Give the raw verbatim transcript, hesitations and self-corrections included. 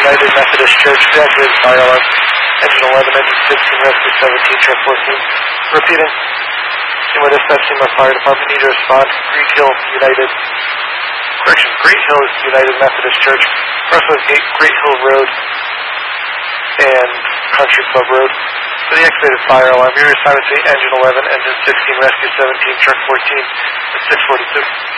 United Methodist Church, deactivated fire alarm. Engine eleven, engine sixteen, rescue seventeen, truck fourteen. Repeating. Seymour Dispatch, Seymour Fire Department, need to respond. Great Hill United. Correction, Great Hill is United Methodist Church. Crossroads Gate, Great Hill Road, and Country Club Road. For the activated fire alarm, your assignment to engine eleven, engine sixteen, rescue seventeen, truck fourteen, at six forty-two.